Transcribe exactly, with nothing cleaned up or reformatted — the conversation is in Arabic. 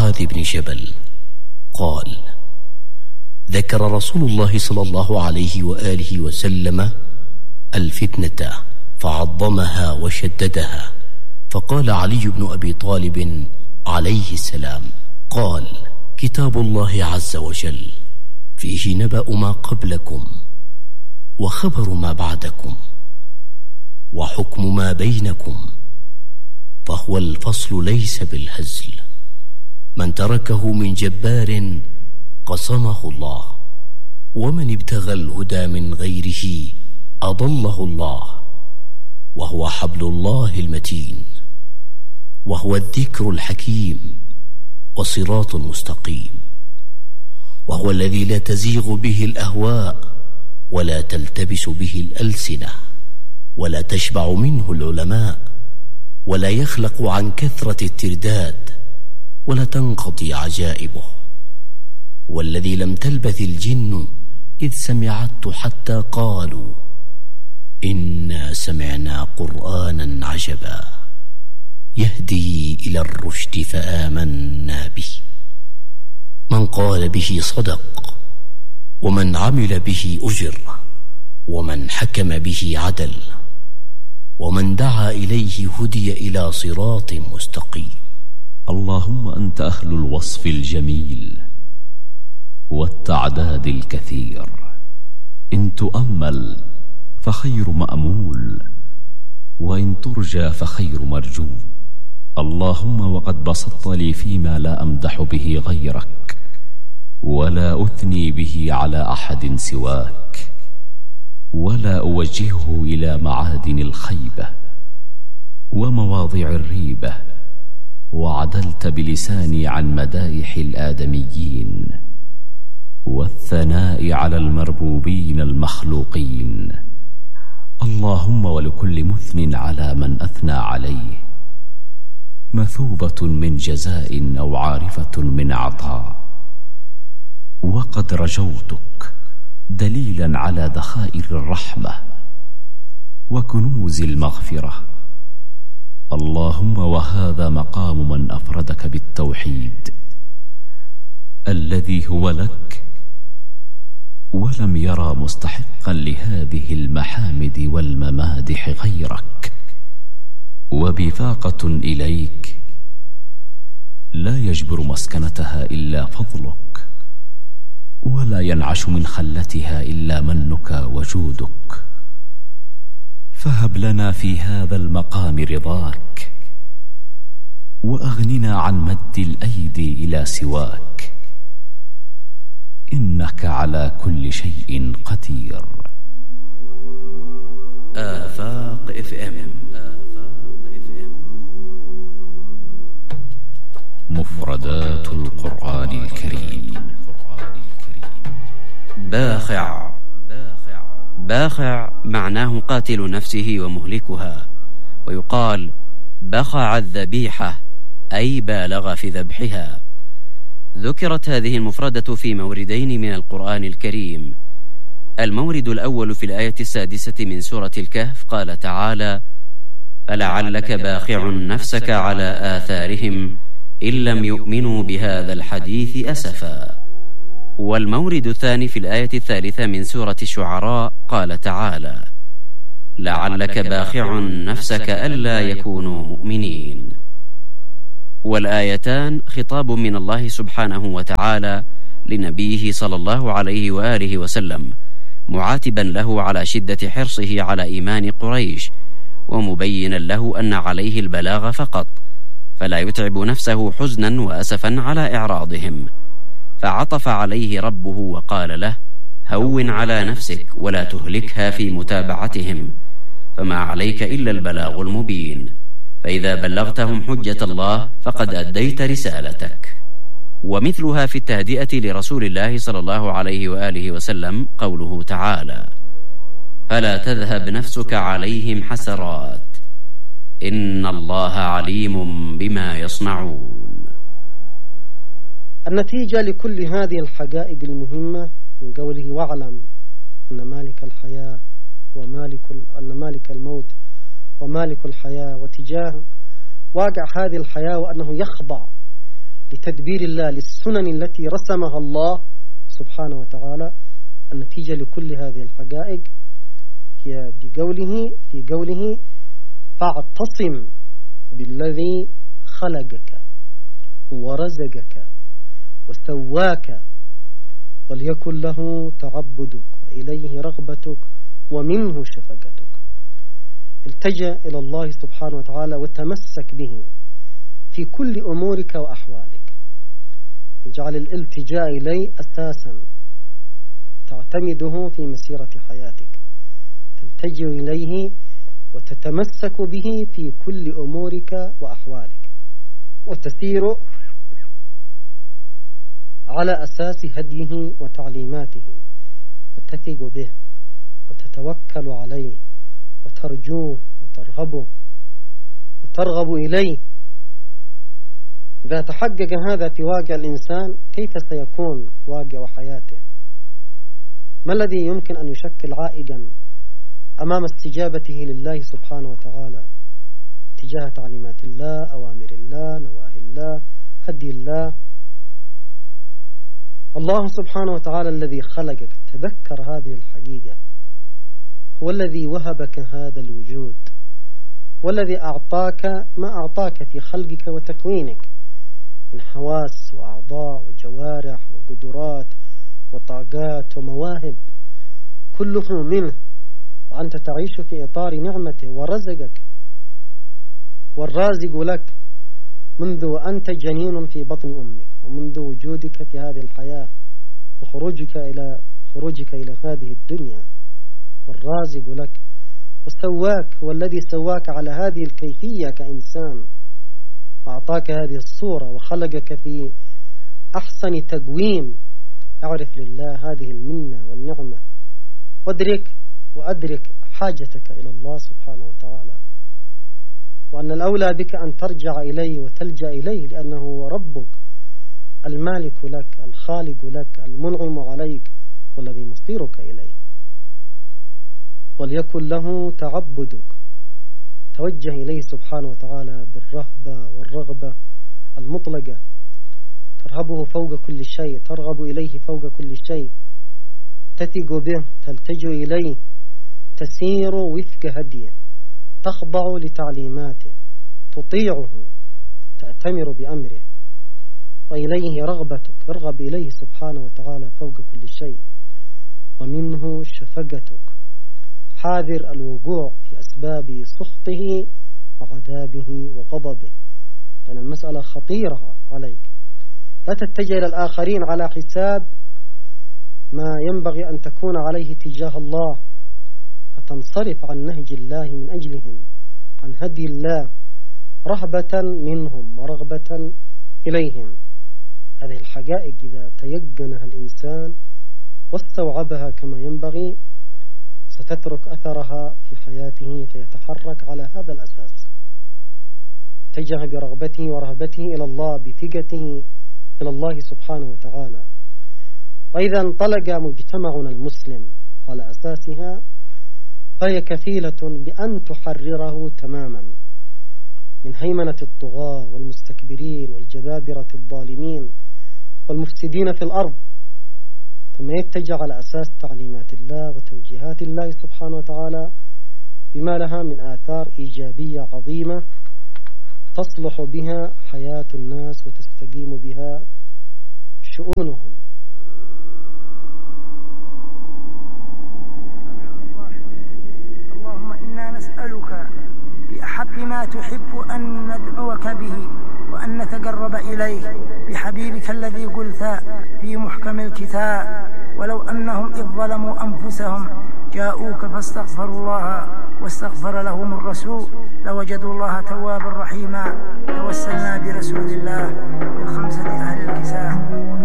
معاذ بن جبل قال: ذكر رسول الله صلى الله عليه وآله وسلم الفتنة فعظمها وشددها، فقال علي بن أبي طالب عليه السلام: قال: كتاب الله عز وجل فيه نبأ ما قبلكم وخبر ما بعدكم وحكم ما بينكم، فهو الفصل ليس بالهزل، من تركه من جبار قصمه الله، ومن ابتغى الهدى من غيره أضله الله، وهو حبل الله المتين، وهو الذكر الحكيم وصراط مستقيم، وهو الذي لا تزيغ به الأهواء ولا تلتبس به الألسنة ولا تشبع منه العلماء ولا يخلق عن كثرة الترداد ولا تنقضي عجائبه، والذي لم تلبث الجن إذ سمعته حتى قالوا: إنا سمعنا قرآنا عجبا يهدي إلى الرشد فآمنا به، من قال به صدق، ومن عمل به أجر، ومن حكم به عدل، ومن دعا إليه هدي إلى صراط مستقيم. اللهم أنت أهل الوصف الجميل والتعداد الكثير، إن تؤمل فخير مأمول، وإن ترجى فخير مرجو. اللهم وقد بسطت لي فيما لا أمدح به غيرك ولا أثني به على أحد سواك، ولا أوجهه إلى معادن الخيبة ومواضع الريبة، وعدلت بلساني عن مدائح الآدميين والثناء على المربوبين المخلوقين. اللهم ولكل مثن على من أثنى عليه مثوبة من جزاء أو عارفة من عطاء، وقد رجوتك دليلا على دخائر الرحمة وكنوز المغفرة. اللهم وهذا مقام من أفردك بالتوحيد الذي هو لك، ولم يرى مستحقا لهذه المحامد والممادح غيرك، وبفاقة إليك لا يجبر مسكنتها إلا فضلك، ولا ينعش من خلتها إلا منك وجودك. فهب لنا في هذا المقام رضاك، وأغننا عن مد الأيدي إلى سواك، إنك على كل شيء قدير. آفاق اف ام. مفردات القرآن الكريم. باخع. باخع معناه قاتل نفسه ومهلكها، ويقال بخع الذبيحة أي بالغ في ذبحها. ذكرت هذه المفردة في موردين من القرآن الكريم. المورد الأول في الآية السادسة من سورة الكهف، قال تعالى: فلعلك باخع نفسك على آثارهم إن لم يؤمنوا بهذا الحديث أسفا. والمورد الثاني في الآية الثالثة من سورة الشعراء، قال تعالى: لعلك باخع نفسك ألا يكونوا مؤمنين. والآيتان خطاب من الله سبحانه وتعالى لنبيه صلى الله عليه وآله وسلم، معاتبا له على شدة حرصه على إيمان قريش، ومبينا له أن عليه البلاغ فقط، فلا يتعب نفسه حزنا وأسفا على إعراضهم. فعطف عليه ربه وقال له: هون على نفسك ولا تهلكها في متابعتهم، فما عليك إلا البلاغ المبين، فإذا بلغتهم حجة الله فقد أديت رسالتك. ومثلها في التهدئة لرسول الله صلى الله عليه وآله وسلم قوله تعالى: فلا تذهب نفسك عليهم حسرات إن الله عليم بما يصنعون. النتيجة لكل هذه الحقائق المهمة من قوله: واعلم أن مالك الحياة ومالك أن مالك الموت ومالك الحياة، وتجاه واقع هذه الحياة وأنه يخضع لتدبير الله للسنن التي رسمها الله سبحانه وتعالى. النتيجة لكل هذه الحقائق هي بقوله في قوله فاعتصم بالذي خلقك ورزقك وسواك وليكن له تعبدك وإليه رغبتك ومنه شفقتك. التجأ إلى الله سبحانه وتعالى وتمسك به في كل أمورك وأحوالك. اجعل الالتجاء إليه أساسا تعتمده في مسيرة حياتك، تلتجئ إليه وتتمسك به في كل أمورك وأحوالك، وتسير على أساس هديه وتعليماته، وتثق به وتتوكل عليه وترجوه وترغبه وترغب إليه. إذا تحقق هذا في واقع الإنسان كيف سيكون واقع حياته؟ ما الذي يمكن أن يشكل عائقا أمام استجابته لله سبحانه وتعالى تجاه تعليمات الله، أوامر الله، نواهي الله، هدي الله؟ الله سبحانه وتعالى الذي خلقك، تذكر هذه الحقيقة، هو الذي وهبك هذا الوجود، والذي أعطاك ما أعطاك في خلقك وتكوينك من حواس وأعضاء وجوارح وقدرات وطاقات ومواهب، كله منه، وأنت تعيش في إطار نعمته، ورزقك والرازق لك منذ أنت جنين في بطن أمك، ومنذ وجودك في هذه الحياة وخروجك إلى خروجك إلى هذه الدنيا، والرازق لك وسواك، والذي سواك على هذه الكيفية كإنسان، وأعطاك هذه الصورة وخلقك في أحسن تقويم. أعرف لله هذه المنة والنعمة، وادرك وأدرك حاجتك إلى الله سبحانه وتعالى، وأن الأولى بك أن ترجع إليه وتلجأ إليه، لأنه هو ربك المالك لك، الخالق لك، المنعم عليك، والذي مصيرك إليه. وليكن له تعبدك، توجه إليه سبحانه وتعالى بالرهبة والرغبة المطلقة، ترهبه فوق كل شيء، ترغب إليه فوق كل شيء، تثق به، تلتجئ إليه، تسير وفق هديه، تخضع لتعليماته، تطيعه، تأتمر بأمره، وإليه رغبتك، ارغب إليه سبحانه وتعالى فوق كل شيء، ومنه شفقتك، حاذر الوقوع في أسباب سخطه وعذابه وغضبه، لأن المسألة خطيرة عليك. لا تتجه إلى الآخرين على حساب ما ينبغي أن تكون عليه تجاه الله، فتنصرف عن نهج الله من أجلهم، عن هدي الله، رهبة منهم ورغبة إليهم. هذه الحقائق إذا تيقنها الإنسان واستوعبها كما ينبغي ستترك أثرها في حياته، فيتحرك على هذا الأساس، اتجه برغبته ورهبته إلى الله، بثقته إلى الله سبحانه وتعالى. وإذا انطلق مجتمعنا المسلم على أساسها فهي كفيلة بأن تحرره تماما من هيمنة الطغاة والمستكبرين والجبابرة الظالمين والمفسدين في الأرض، ثم يتجه على أساس تعليمات الله وتوجيهات الله سبحانه وتعالى بما لها من آثار إيجابية عظيمة تصلح بها حياة الناس وتستقيم بها شؤونهم. اللهم إنا نسألك بأحب ما تحب أن ندعوك به وأن نتقرب إليه بحبيبك الذي قلت في محكم الكتاب ولو أنهم إذ ظلموا أنفسهم جاءوك فاستغفروا الله واستغفر لهم الرسول لوجدوا الله توابا رحيما. توسلنا برسول الله بالخمسة أهل الكساء